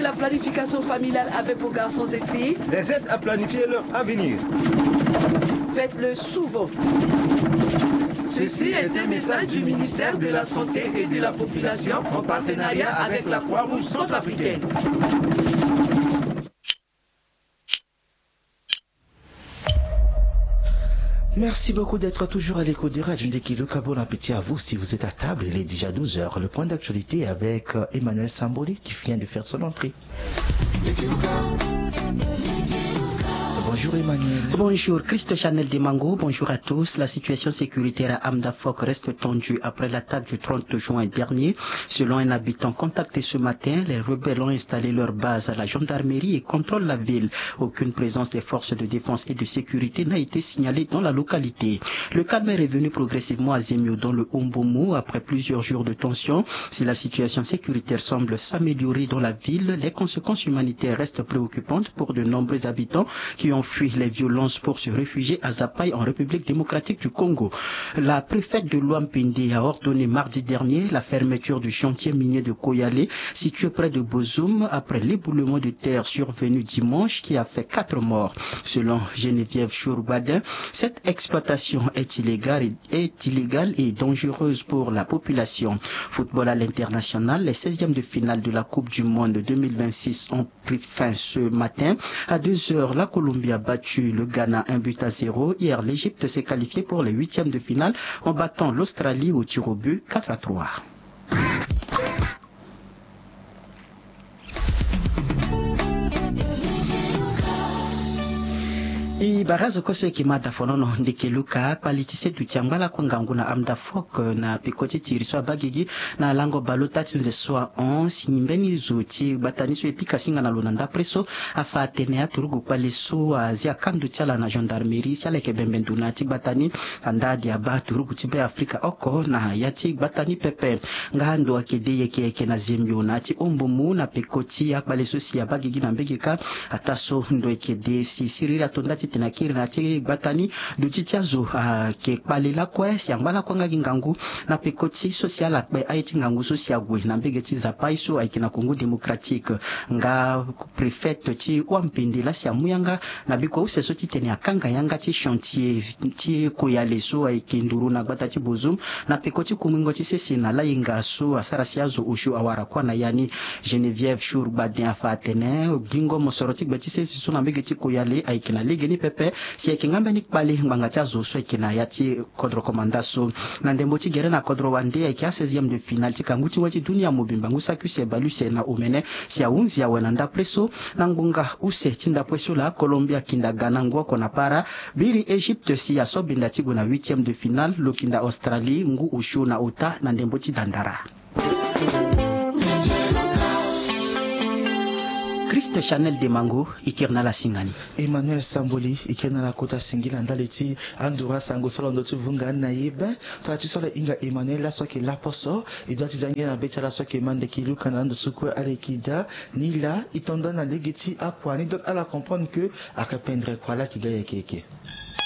la planification familiale avec vos garçons et filles. Les aide à planifier leur avenir. Faites-le souvent. Ceci est un message du ministère de la Santé et de la Population en partenariat avec la Croix-Rouge centrafricaine. Merci beaucoup d'être toujours à l'écoute de Radio Ndekiluka. Bon appétit à vous si vous êtes à table. Il est déjà 12h. Le point d'actualité avec Emmanuel Samboli qui vient de faire son entrée. Bonjour Emmanuel. Bonjour Christ Chanel Demango, bonjour à tous. La situation sécuritaire à Amdafok reste tendue après l'attaque du 30 juin dernier. Selon un habitant contacté ce matin, les rebelles ont installé leur base à la gendarmerie et contrôlent la ville. Aucune présence des forces de défense et de sécurité n'a été signalée dans la localité. Le calme est revenu progressivement à Zemio dans le Ombomo après plusieurs jours de tension. Si la situation sécuritaire semble s'améliorer dans la ville, les conséquences humanitaires restent préoccupantes pour de nombreux habitants qui ont fui les violences pour se réfugier à Zapai en République démocratique du Congo. La préfète de Luampindi a ordonné mardi dernier la fermeture du chantier minier de Koyale situé près de Bozoum après l'éboulement de terre survenu dimanche qui a fait 4 morts. Selon Geneviève Chourbadin, cette exploitation est illégale et dangereuse pour la population. Football à l'international, les 16e de finale de la Coupe du Monde 2026 ont pris fin ce matin. À 2h, la Colombie a battu le Ghana 1-0. Hier, l'Égypte s'est qualifiée pour les 8e de finale en battant l'Australie au tir au but 4-3. Baraza kose kimada fonono Ndekiluka palitise tutiambala kwa nganguna Amdafok na pikoti tiriswa bagigi na lango balota tinze soa on simbeni zuti bataniso epika singa na lonanda preso afa tenea turugu paleso azia kandu tiala na gendarmerie siale kebembendu na batani kandadi aba turugu tibe Afrika oko na yati batani pepe ngando akedeye keke na Zemio na ti ombumu na pikoti ya paleso siya bagigi na mbegeka ataso ndo ekede si sirira tondati tena na ti batani dutiazo ke palela kwa siambala kwa ngangu na pekoti social akbe aiti ngangu social gwe na mbegeti za paiso aikina Congo démocratique nga préfète ti Wampindi la siamuyanga na biko useso ti tene akanga yanga ti chantier ti Koyale so aikinduru na gbata ti Bozoum na pekoti kumingo ti sesina la inga so asara siazo ushu awara kwa na yani Geneviève Chourbadin afatene gingo mosoroti gbeti sesiso na mbegeti Koyale aikina legeni pepe si ekingambe ni kpali mbangati azoso ekina yati kodro komandaso na ndembo ti gere na kodro wande eki a 16e de finale ti kanguti wati dunia mobimba ngusa kuse baluse na umene si a unzi ya wenanda preso na ngunga use tinda preso la Colombia kinda Ghana ngoko na para biri Egypte si ya sobinda tigo na 8e de finale lokinda Australie ngu ushu na uta na ndembo ti dandara. Christ Chanel Demango ikirna la singani Emmanuel Samboli ikirna la kota singila ndaleti andura sango solo ndotu vunga na yeba to tu solo inga Emmanuel la soki la poso idoit tizangia na beta la soki Ndekiluka na ndo suko alekida ni la itonda na legiti akwani donc à la comprendre que à répondre quoi là qui gagne keke.